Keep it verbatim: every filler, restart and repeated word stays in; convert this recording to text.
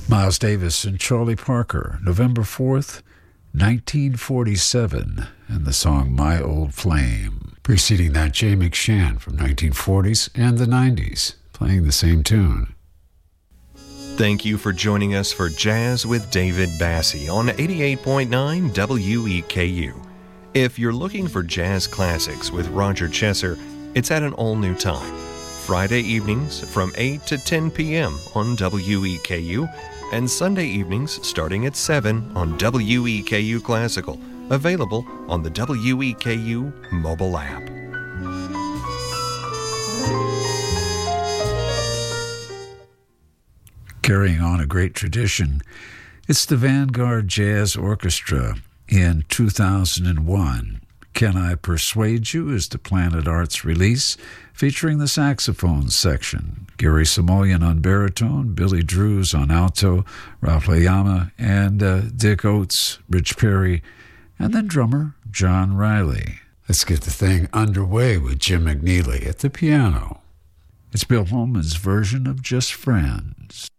Miles Davis and Charlie Parker, November fourth, nineteen forty-seven, and the song My Old Flame. Preceding that, Jay McShann from nineteen forties and the nineties, playing the same tune. Thank you for joining us for Jazz with David Bassie on eighty-eight point nine W E K U. If you're looking for jazz classics with Roger Chesser, it's at an all-new time. Friday evenings from eight to ten p.m. on W E K U, and Sunday evenings starting at seven on W E K U Classical, available on the W E K U mobile app. Carrying on a great tradition, it's the Vanguard Jazz Orchestra in two thousand one. Can I Persuade You is the Planet Arts release, featuring the saxophone section. Gary Samoyan on baritone, Billy Drews on alto, Ralph Layama, and uh, Dick Oates, Rich Perry, and then drummer John Riley. Let's get the thing underway with Jim McNeely at the piano. It's Bill Holman's version of Just Friends.